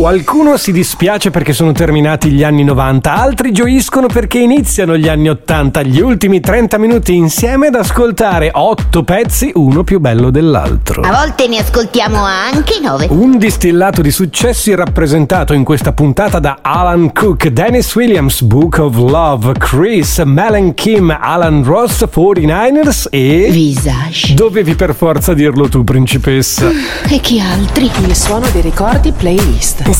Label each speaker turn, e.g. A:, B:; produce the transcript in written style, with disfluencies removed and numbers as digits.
A: Qualcuno si dispiace perché sono terminati gli anni 90, altri gioiscono perché iniziano gli anni 80, gli ultimi 30 minuti insieme ad ascoltare 8 pezzi, uno più bello dell'altro.
B: A volte ne ascoltiamo anche 9.
A: Un distillato di successi rappresentato in questa puntata da Alan Cook, Dennis Williams, Book of Love, Chris, Mel and Kim, Alan Ross, 49ers e...
B: Visage.
A: Dovevi per forza dirlo tu, principessa.
B: E chi altri?
C: Il suono dei ricordi playlist.